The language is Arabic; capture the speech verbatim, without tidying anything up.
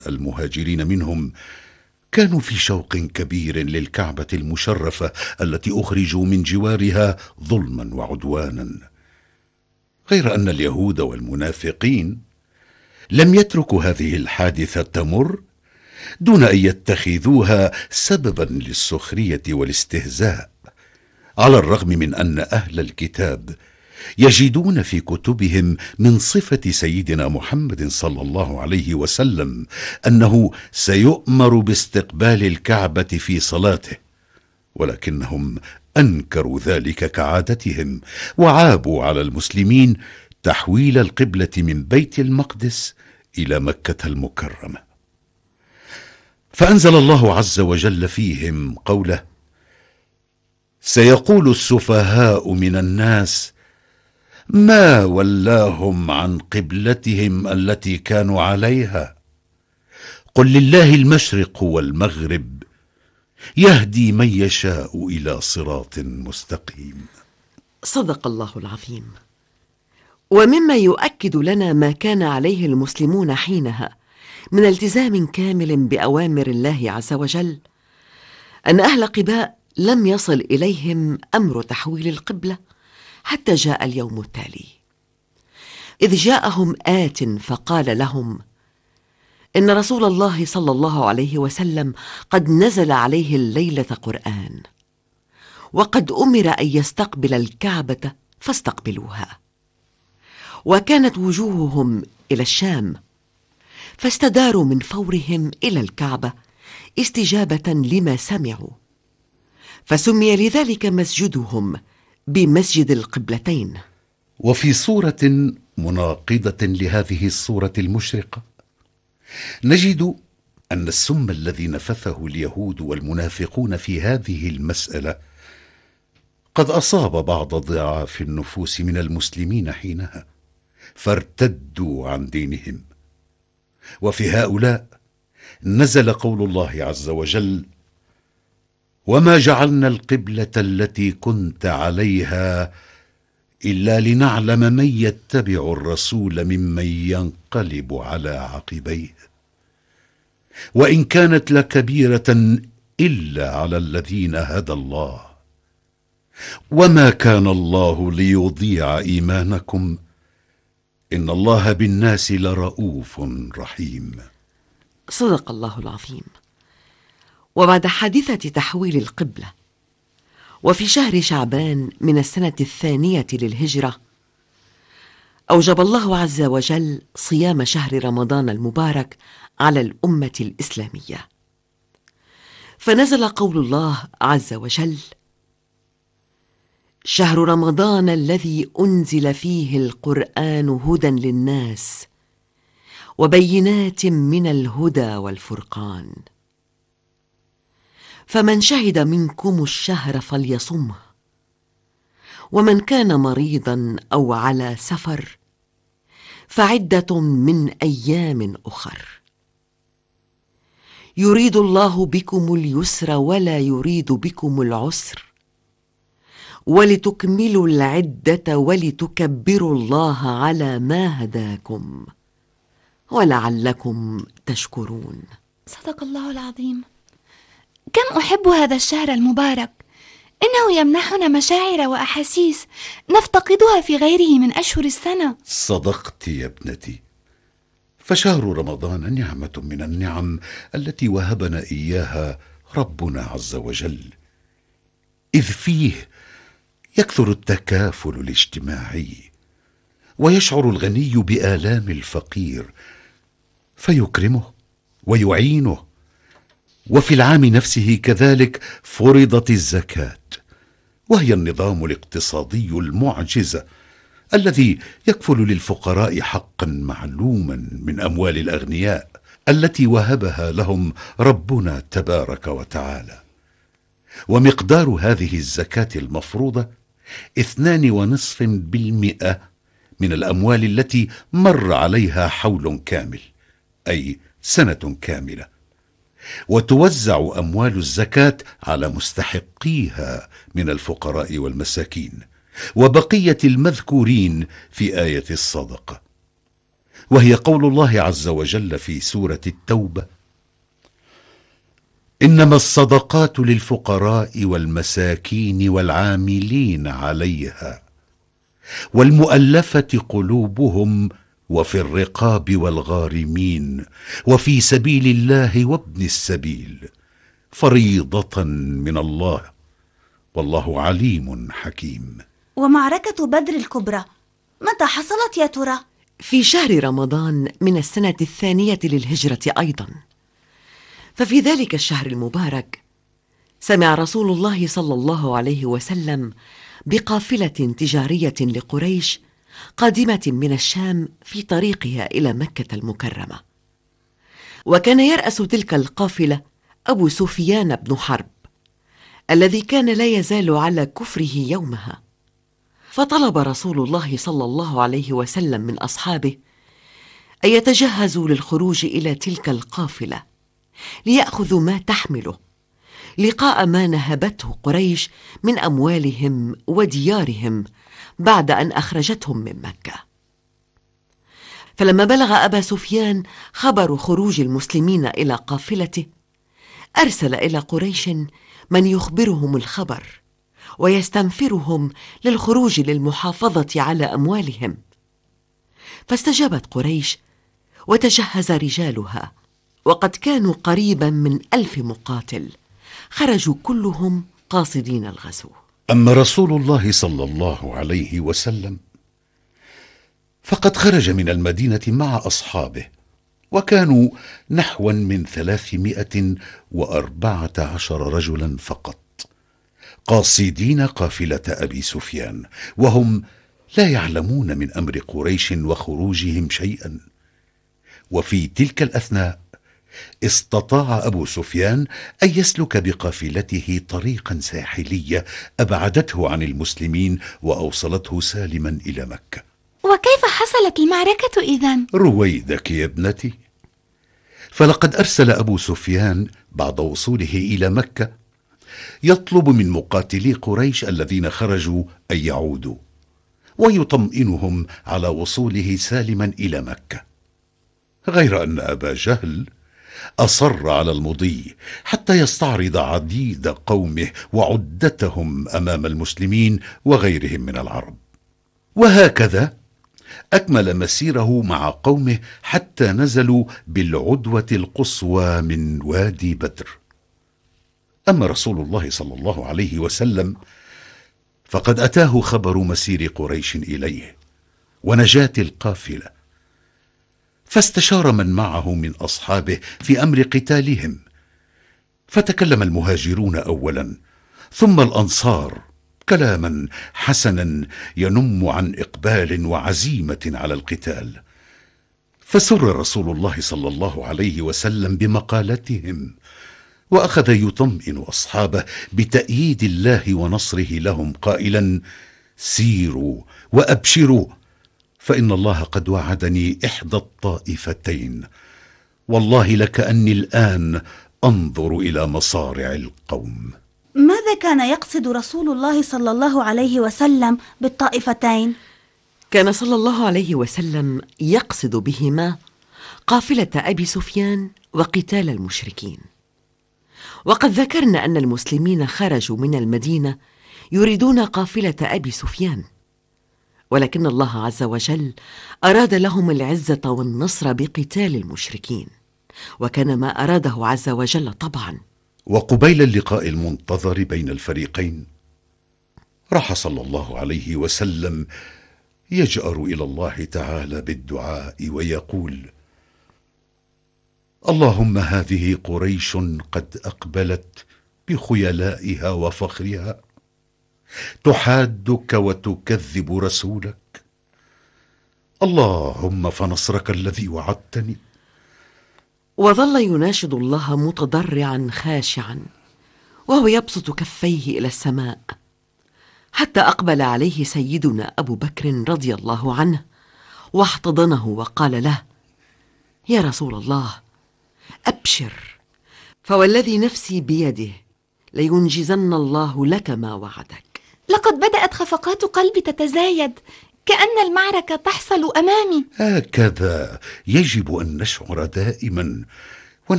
المهاجرين منهم كانوا في شوق كبير للكعبة المشرفة التي أخرجوا من جوارها ظلما وعدوانا، غير أن اليهود والمنافقين لم يتركوا هذه الحادثة تمر دون أن يتخذوها سببا للسخرية والاستهزاء، على الرغم من أن أهل الكتاب يجدون في كتبهم من صفة سيدنا محمد صلى الله عليه وسلم أنه سيؤمر باستقبال الكعبة في صلاته، ولكنهم أنكروا ذلك كعادتهم، وعابوا على المسلمين تحويل القبلة من بيت المقدس إلى مكة المكرمة. فأنزل الله عز وجل فيهم قوله: سيقول السفهاء من الناس ما ولاهم عن قبلتهم التي كانوا عليها، قل لله المشرق والمغرب يهدي من يشاء إلى صراط مستقيم. صدق الله العظيم. ومما يؤكد لنا ما كان عليه المسلمون حينها من التزام كامل بأوامر الله عز وجل أن أهل قباء لم يصل إليهم أمر تحويل القبلة حتى جاء اليوم التالي، إذ جاءهم آت فقال لهم إن رسول الله صلى الله عليه وسلم قد نزل عليه الليلة قرآن، وقد أمر أن يستقبل الكعبة فاستقبلوها. وكانت وجوههم إلى الشام، فاستداروا من فورهم إلى الكعبة استجابة لما سمعوا، فسمي لذلك مسجدهم بمسجد القبلتين. وفي صورة مناقضة لهذه الصورة المشرقة نجد أن السم الذي نفثه اليهود والمنافقون في هذه المسألة قد أصاب بعض ضعاف النفوس من المسلمين حينها، فارتدوا عن دينهم. وفي هؤلاء نزل قول الله عز وجل: وما جعلنا القبلة التي كنت عليها إلا لنعلم من يتبع الرسول ممن ينقلب على عقبيه وإن كانت لكبيرة إلا على الذين هدى الله وما كان الله ليضيع إيمانكم إن الله بالناس لرؤوف رحيم. صدق الله العظيم. وبعد حادثة تحويل القبلة، وفي شهر شعبان من السنة الثانية للهجرة، أوجب الله عز وجل صيام شهر رمضان المبارك على الأمة الإسلامية، فنزل قول الله عز وجل: شهر رمضان الذي أنزل فيه القرآن هدى للناس وبينات من الهدى والفرقان، فمن شهد منكم الشهر فليصمه، ومن كان مريضا أو على سفر فعدة من أيام أخر، يريد الله بكم اليسر ولا يريد بكم العسر ولتكملوا العدة ولتكبروا الله على ما هداكم ولعلكم تشكرون. صدق الله العظيم. كم أحب هذا الشهر المبارك، إنه يمنحنا مشاعر وأحاسيس نفتقدها في غيره من أشهر السنة. صدقت يا ابنتي، فشهر رمضان نعمة من النعم التي وهبنا إياها ربنا عز وجل، إذ فيه يكثر التكافل الاجتماعي ويشعر الغني بآلام الفقير فيكرمه ويعينه. وفي العام نفسه كذلك فرضت الزكاة، وهي النظام الاقتصادي المعجز الذي يكفل للفقراء حقا معلوما من أموال الأغنياء التي وهبها لهم ربنا تبارك وتعالى. ومقدار هذه الزكاة المفروضة اثنان ونصف بالمئة من الأموال التي مر عليها حول كامل، أي سنة كاملة، وتوزع أموال الزكاة على مستحقيها من الفقراء والمساكين وبقية المذكورين في آية الصدقة. وهي قول الله عز وجل في سورة التوبة: إنما الصدقات للفقراء والمساكين والعاملين عليها والمؤلفة قلوبهم وفي الرقاب والغارمين وفي سبيل الله وابن السبيل فريضة من الله والله عليم حكيم. ومعركة بدر الكبرى متى حصلت يا ترى؟ في شهر رمضان من السنة الثانية للهجرة أيضا. ففي ذلك الشهر المبارك سمع رسول الله صلى الله عليه وسلم بقافلة تجارية لقريش قادمة من الشام في طريقها إلى مكة المكرمة. وكان يرأس تلك القافلة أبو سفيان بن حرب الذي كان لا يزال على كفره يومها. فطلب رسول الله صلى الله عليه وسلم من أصحابه أن يتجهزوا للخروج إلى تلك القافلة ليأخذوا ما تحمله لقاء ما نهبته قريش من أموالهم وديارهم بعد أن أخرجتهم من مكة. فلما بلغ أبا سفيان خبر خروج المسلمين إلى قافلته أرسل إلى قريش من يخبرهم الخبر ويستنفرهم للخروج للمحافظة على أموالهم. فاستجابت قريش وتجهز رجالها، وقد كانوا قريبا من ألف مقاتل خرجوا كلهم قاصدين الغزو. أما رسول الله صلى الله عليه وسلم فقد خرج من المدينة مع أصحابه، وكانوا نحوا من ثلاثمائة وأربعة عشر رجلا فقط قاصدين قافلة أبي سفيان، وهم لا يعلمون من أمر قريش وخروجهم شيئا. وفي تلك الأثناء استطاع أبو سفيان أن يسلك بقافلته طريقا ساحلية أبعدته عن المسلمين وأوصلته سالما إلى مكة. وكيف حصلت المعركة إذن؟ رويدك يا ابنتي. فلقد أرسل أبو سفيان بعد وصوله إلى مكة يطلب من مقاتلي قريش الذين خرجوا أن يعودوا ويطمئنهم على وصوله سالما إلى مكة، غير أن أبا جهل أصر على المضي حتى يستعرض عديد قومه وعدتهم أمام المسلمين وغيرهم من العرب. وهكذا أكمل مسيره مع قومه حتى نزلوا بالعدوة القصوى من وادي بدر. أما رسول الله صلى الله عليه وسلم فقد أتاه خبر مسير قريش إليه ونجاة القافلة، فاستشار من معه من أصحابه في أمر قتالهم، فتكلم المهاجرون أولا ثم الأنصار كلاما حسنا ينم عن إقبال وعزيمة على القتال. فسر رسول الله صلى الله عليه وسلم بمقالتهم، وأخذ يطمئن أصحابه بتأييد الله ونصره لهم قائلا: سيروا وأبشروا، فإن الله قد وعدني إحدى الطائفتين، والله لكأني الآن أنظر إلى مصارع القوم. ماذا كان يقصد رسول الله صلى الله عليه وسلم بالطائفتين؟ كان صلى الله عليه وسلم يقصد بهما قافلة أبي سفيان وقتال المشركين. وقد ذكرنا أن المسلمين خرجوا من المدينة يريدون قافلة أبي سفيان، ولكن الله عز وجل أراد لهم العزة والنصر بقتال المشركين، وكان ما أراده عز وجل طبعا. وقبيل اللقاء المنتظر بين الفريقين راح صلى الله عليه وسلم يجأر إلى الله تعالى بالدعاء ويقول: اللهم هذه قريش قد أقبلت بخيلائها وفخرها تحادك وتكذب رسولك، اللهم فنصرك الذي وعدتني. وظل يناشد الله متضرعا خاشعا وهو يبسط كفيه إلى السماء، حتى أقبل عليه سيدنا أبو بكر رضي الله عنه واحتضنه وقال له: يا رسول الله، أبشر، فوالذي نفسي بيده لينجزن الله لك ما وعدك. لقد بدأت خفقات قلبي تتزايد، كأن المعركة تحصل أمامي. هكذا يجب أن نشعر دائما